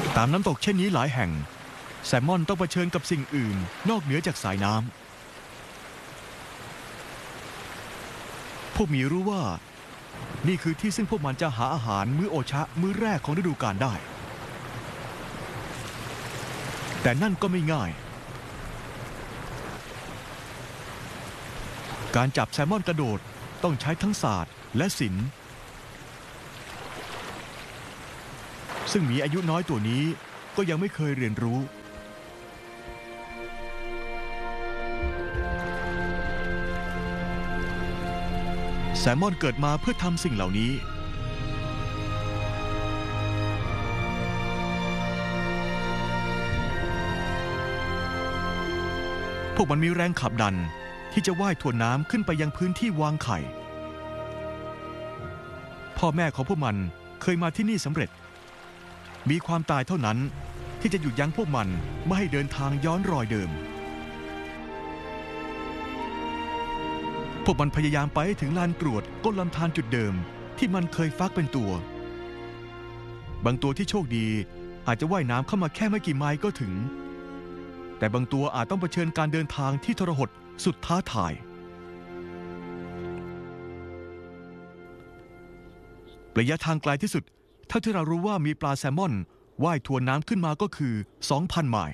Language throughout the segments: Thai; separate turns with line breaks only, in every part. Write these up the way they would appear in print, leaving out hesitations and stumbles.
ตามน้ำตกเช่นนี้หลายแห่งแซลมอนต้องเผชิญกับสิ่งอื่นนอกเหนือจากสายน้ำพวกหมีรู้ว่านี่คือที่ซึ่งพวกมันจะหาอาหารมื้อโอชะมื้อแรกของฤดูกาลได้แต่นั่นก็ไม่ง่ายการจับแซลมอนกระโดดต้องใช้ทั้งศาสตร์และศิลป์ซึ่งหมีอายุน้อยตัวนี้ก็ยังไม่เคยเรียนรู้แซลมอนเกิดมาเพื่อทำสิ่งเหล่านี้พวกมันมีแรงขับดันที่จะว่ายทวนน้ำขึ้นไปยังพื้นที่วางไข่พ่อแม่ของพวกมันเคยมาที่นี่สำเร็จมีความตายเท่านั้นที่จะหยุดยั้งพวกมันไม่ให้เดินทางย้อนรอยเดิมพวกมันพยายามไปให้ถึงลานกรวดก้นลำธารจุดเดิมที่มันเคยฟักเป็นตัวบางตัวที่โชคดีอาจจะว่ายน้ำเข้ามาแค่ไม่กี่ไมล์ก็ถึงแต่บางตัวอาจต้องเผชิญการเดินทางที่ทรหดสุดท้าทายระยะทางไกลที่สุดเท่าที่เรารู้ว่ามีปลาแซลมอนว่ายทวนน้ำขึ้นมาก็คือ 2,000 ไมล์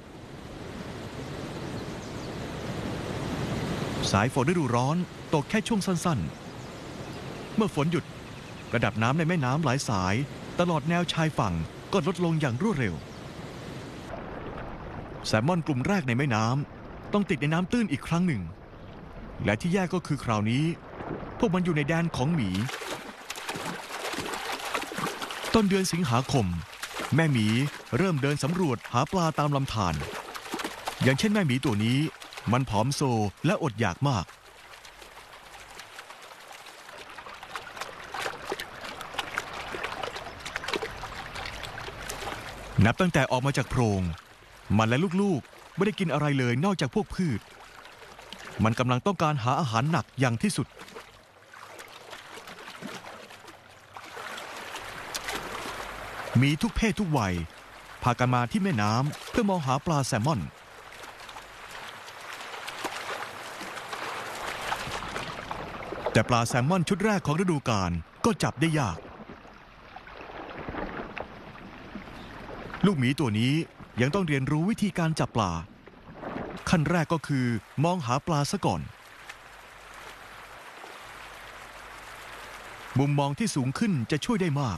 สายฝนฤดูร้อนตกแค่ช่วงสั้นๆเมื่อฝนหยุดระดับน้ำในแม่น้ำหลายสายตลอดแนวชายฝั่งก็ลดลงอย่างรวดเร็วแซลมอนกลุ่มแรกในแม่น้ำต้องติดในน้ำตื้นอีกครั้งหนึ่งและที่แย่ก็คือคราวนี้พวกมันอยู่ในแดนของหมีต้นเดือนสิงหาคมแม่หมีเริ่มเดินสำรวจหาปลาตามลำธารอย่างเช่นแม่หมีตัวนี้มันผอมโซและอดอยากมากนับตั้งแต่ออกมาจากโพรงมันและลูกๆไม่ได้กินอะไรเลยนอกจากพวกพืชมันกำลังต้องการหาอาหารหนักอย่างที่สุดมีทุกเพศทุกวัยพากันมาที่แม่น้ำเพื่อมองหาปลาแซลมอนแต่ปลาแซลมอนชุดแรกของฤดูกาลก็จับได้ยากลูกหมีตัวนี้ยังต้องเรียนรู้วิธีการจับปลาขั้นแรกก็คือมองหาปลาซะก่อนมุมมองที่สูงขึ้นจะช่วยได้มาก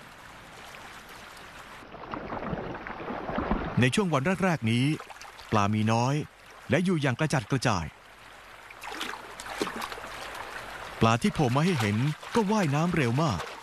ในช่วงวันแรกๆนี้ปลามีน้อยและอยู่อย่างกระจัดกระจายปลาที่โผล่มาให้เห็นก็ว่ายน้ำเร็วมาก